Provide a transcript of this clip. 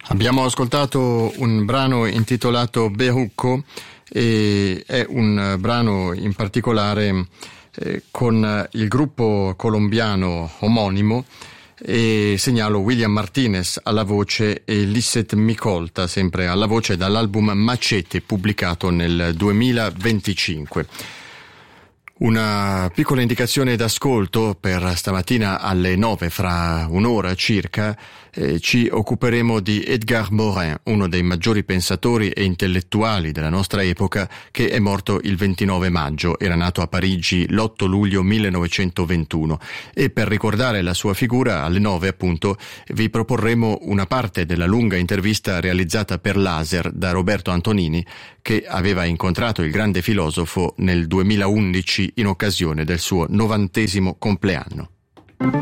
Abbiamo ascoltato un brano intitolato Bejuco e è un brano in particolare con il gruppo colombiano omonimo, e segnalo William Martinez alla voce e Lisset Micolta sempre alla voce, dall'album Macete pubblicato nel 2025. Una piccola indicazione d'ascolto per stamattina alle 9, fra un'ora circa. Ci occuperemo di Edgar Morin, uno dei maggiori pensatori e intellettuali della nostra epoca, che è morto il 29 maggio, era nato a Parigi l'8 luglio 1921, e per ricordare la sua figura alle 9 appunto vi proporremo una parte della lunga intervista realizzata per Laser da Roberto Antonini, che aveva incontrato il grande filosofo nel 2011 in occasione del suo 90° compleanno.